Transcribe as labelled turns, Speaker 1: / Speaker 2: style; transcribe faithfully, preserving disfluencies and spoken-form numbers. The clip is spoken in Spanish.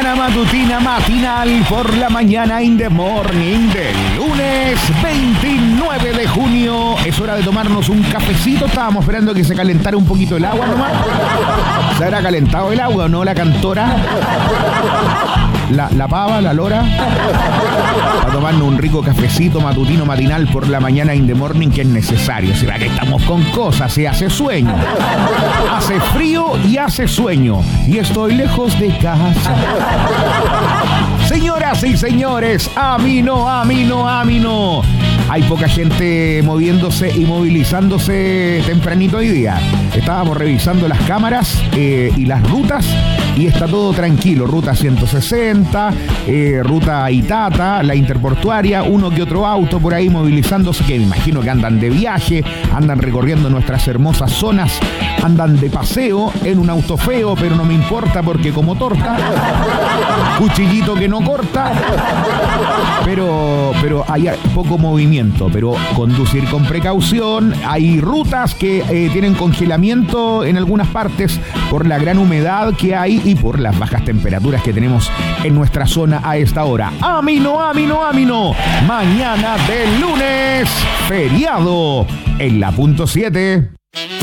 Speaker 1: mañana matutina matinal por la mañana in the morning del lunes veintinueve de junio. Es hora de tomarnos un cafecito. Estábamos esperando que se calentara un poquito el agua nomás. ¿Se habrá calentado el agua o no la cantora? La, la pava, la lora. Para tomarnos un rico cafecito matutino matinal por la mañana in the morning, que es necesario. Si va que estamos con cosas, se hace sueño. Hace frío y hace sueño. Y estoy lejos de casa. Señoras y señores, a mí no, a mí no, a mí no. Hay poca gente moviéndose y movilizándose tempranito hoy día. Estábamos revisando las cámaras eh, y las rutas y está todo tranquilo. Ruta ciento sesenta, eh, ruta Itata, la interportuaria, uno que otro auto por ahí movilizándose, que me imagino que andan de viaje, andan recorriendo nuestras hermosas zonas, andan de paseo en un auto feo, pero no me importa porque como torta, cuchillito que no corta, pero, pero hay poco movimiento, pero conducir con precaución. Hay rutas que eh, tienen congelamiento en algunas partes por la gran humedad que hay y por las bajas temperaturas que tenemos en nuestra zona a esta hora. A mí no, a mí no, a mí no. Mañana del lunes, feriado en la punto siete.